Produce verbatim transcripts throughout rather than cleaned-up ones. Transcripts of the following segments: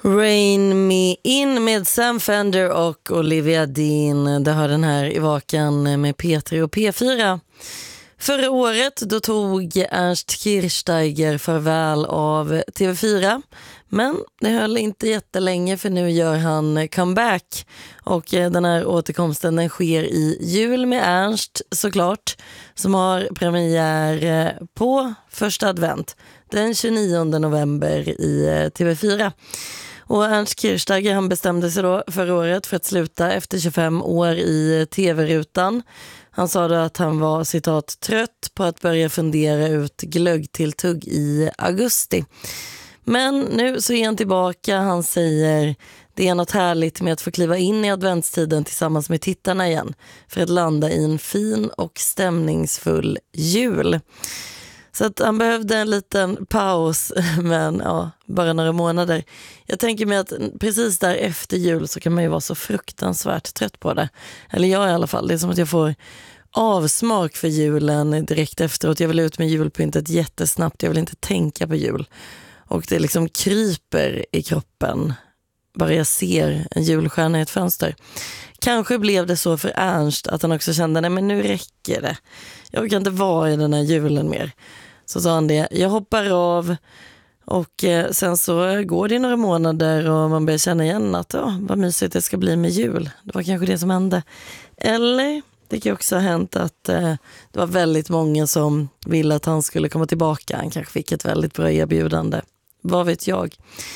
Rain Me In med Sam Fender och Olivia Dean. Det har den här i vakan med P tre och P fyra. Förra året då tog Ernst Kirchsteiger farväl av T V fyra. Men det höll inte jättelänge, för nu gör han comeback. Och den här återkomsten den sker i jul med Ernst såklart, som har premiär på första advent den tjugonionde november i T V fyra. Och Ernst Kirchsteiger han bestämde sig då förra året för att sluta efter tjugofem år i tv-rutan. Han sa då att han var citat trött på att börja fundera ut glöggtilltugg i augusti. Men nu så är han tillbaka. Han säger det är något härligt med att få kliva in i adventstiden tillsammans med tittarna igen för att landa i en fin och stämningsfull jul. Så att han behövde en liten paus, men ja, bara några månader. Jag tänker mig att precis där efter jul så kan man ju vara så fruktansvärt trött på det. Eller jag i alla fall. Det är som att jag får avsmak för julen direkt efteråt. Jag vill ut med julpyntet jättesnabbt. Jag vill inte tänka på jul. Och det liksom kryper i kroppen bara jag ser en julstjärna i ett fönster. Kanske blev det så för Ernst att han också kände, nej men nu räcker det. Jag kan inte vara i den här julen mer. Så sa han det, jag hoppar av och eh, sen så går det några månader och man börjar känna igen att ja, vad mysigt det ska bli med jul. Det var kanske det som hände. Eller det kan också ha hänt att eh, det var väldigt många som ville att han skulle komma tillbaka. Han kanske fick ett väldigt bra erbjudande. Vad vet jag?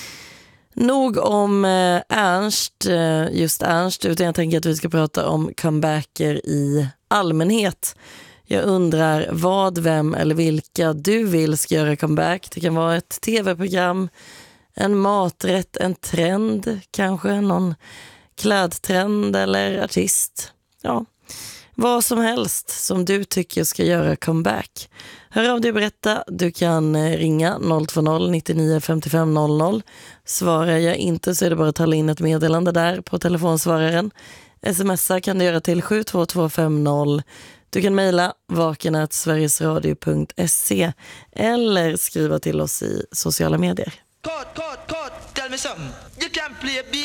Nog om eh, Ernst, eh, just Ernst, utan jag tänker att vi ska prata om comebacker i allmänhet. Jag undrar vad, vem eller vilka du vill ska göra comeback. Det kan vara ett tv-program, en maträtt, en trend, kanske någon klädtrend eller artist. Ja, vad som helst som du tycker ska göra comeback. Hör av dig och berätta. Du kan ringa noll två noll nittionio femtiofem noll noll. Svarar jag inte så är det bara att tala in ett meddelande där på telefonsvararen. Smsa kan du göra till sju två två fem noll. Du kan mejla vaken at sverigesradio punkt se eller skriva till oss i sociala medier. Cut, cut, cut. Tell me something. You can play a beat.